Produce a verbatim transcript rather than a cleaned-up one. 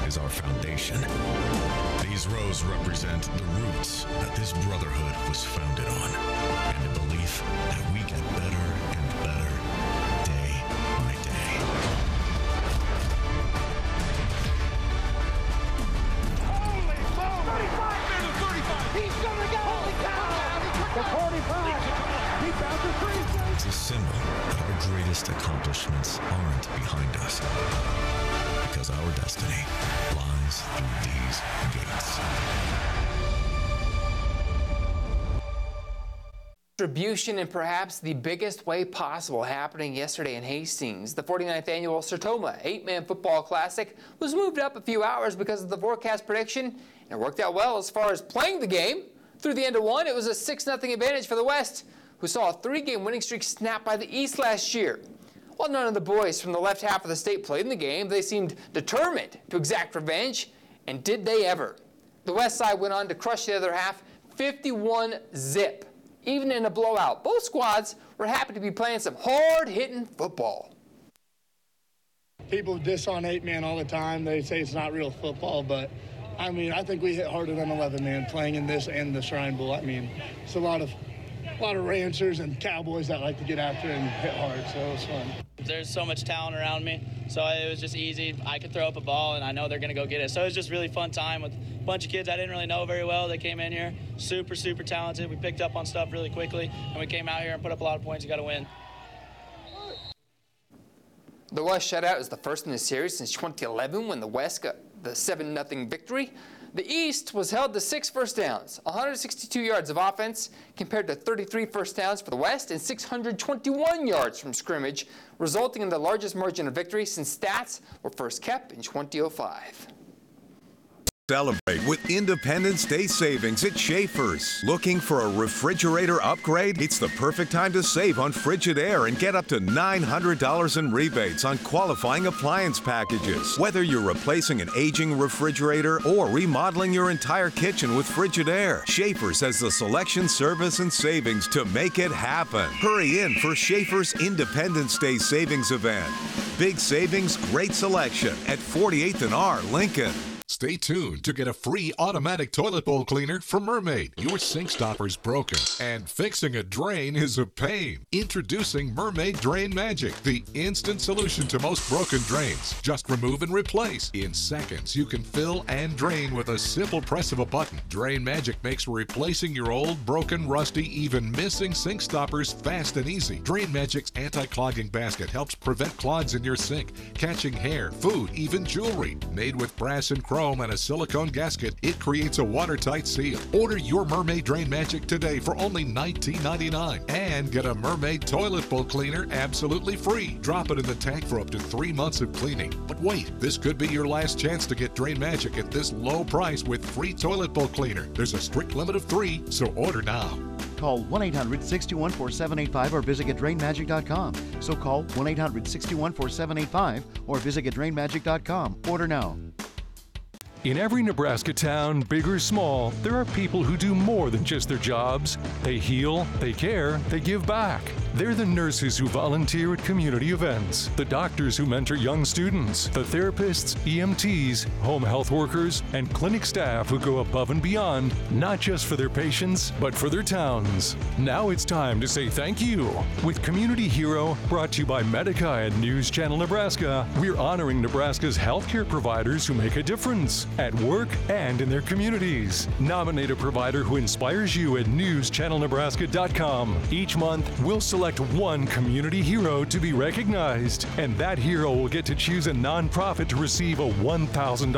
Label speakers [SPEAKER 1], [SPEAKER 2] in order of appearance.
[SPEAKER 1] is our foundation. These rows represent the roots that this brotherhood was founded on, and the belief that we get better and better day by day.
[SPEAKER 2] Holy moly! thirty-five! There's a thirty-five! He's gonna go! Holy cow! The forty-five! He found the three!
[SPEAKER 1] It's a symbol that our greatest accomplishments aren't behind us, because our destiny lies through these gates.
[SPEAKER 3] Distribution in perhaps the biggest way possible happening yesterday in Hastings. The forty-ninth annual Sertoma eight-man football classic was moved up a few hours because of the forecast prediction, and it worked out well as far as playing the game. Through the end of one, it was a six nothing advantage for the West, who saw a three-game winning streak snapped by the East last year. While none of the boys from the left half of the state played in the game, they seemed determined to exact revenge, and did they ever. The West side went on to crush the other half fifty-one zip. Even in a blowout, both squads were happy to be playing some hard-hitting football.
[SPEAKER 4] People diss on eight-man all the time. They say it's not real football, but, I mean, I think we hit harder than eleven-man playing in this and the Shrine Bowl. I mean, it's a lot of a lot of ranchers and cowboys that like to get after and hit hard, so it was fun.
[SPEAKER 5] There's so much talent around me, so it was just easy. I could throw up a ball, and I know they're going to go get it. So it was just really fun time with a bunch of kids I didn't really know very well. They came in here, super, super talented. We picked up on stuff really quickly, and we came out here and put up a lot of points. You got to win.
[SPEAKER 3] The West shutout is the first in the series since twenty eleven when the West got the seven nothing victory. The East was held to six first downs, one hundred sixty-two yards of offense compared to thirty-three first downs for the West and six hundred twenty-one yards from scrimmage, resulting in the largest margin of victory since stats were first kept in twenty oh five.
[SPEAKER 6] Celebrate with Independence Day savings at Schaefer's. Looking for a refrigerator upgrade? It's the perfect time to save on Frigidaire and get up to nine hundred dollars in rebates on qualifying appliance packages. Whether you're replacing an aging refrigerator or remodeling your entire kitchen with Frigidaire, Schaefer's has the selection, service, and savings to make it happen. Hurry in for Schaefer's Independence Day savings event. Big savings, great selection at forty-eighth and R, Lincoln.
[SPEAKER 7] Stay tuned to get a free automatic toilet bowl cleaner from Mermaid. Your sink stopper's broken, and fixing a drain is a pain. Introducing Mermaid Drain Magic, the instant solution to most broken drains. Just remove and replace. In seconds, you can fill and drain with a simple press of a button. Drain Magic makes replacing your old, broken, rusty, even missing sink stoppers fast and easy. Drain Magic's anti-clogging basket helps prevent clogs in your sink, catching hair, food, even jewelry. Made with brass and chrome and a silicone gasket, it creates a watertight seal. Order your Mermaid Drain Magic today for only nineteen ninety-nine dollars and get a Mermaid toilet bowl cleaner absolutely free. Drop it in the tank for up to three months of cleaning. But wait, this could be your last chance to get Drain Magic at this low price with free toilet bowl cleaner. There's a strict limit of three, so order now.
[SPEAKER 8] Call one eight hundred, six two one, four seven eight five or visit get drain magic dot com. So call one eight hundred, six two one, four seven eight five or visit get drain magic dot com. Order now.
[SPEAKER 9] In every Nebraska town, big or small, there are people who do more than just their jobs. They heal, they care, they give back. They're the nurses who volunteer at community events, the doctors who mentor young students, the therapists, E M Ts, home health workers, and clinic staff who go above and beyond, not just for their patients, but for their towns. Now it's time to say thank you. With Community Hero, brought to you by Medica and News Channel Nebraska, we're honoring Nebraska's healthcare providers who make a difference at work and in their communities. Nominate a provider who inspires you at news channel nebraska dot com. Each month, we'll select one community hero to be recognized, and that hero will get to choose a nonprofit to receive a one thousand dollars